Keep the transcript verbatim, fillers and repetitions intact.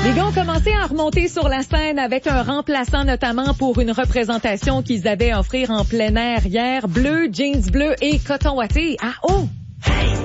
Les gars ont commencé à remonter sur la scène avec un remplaçant notamment pour une représentation qu'ils avaient à offrir en plein air hier. Bleu, jeans bleu et coton ouaté. Ah oh!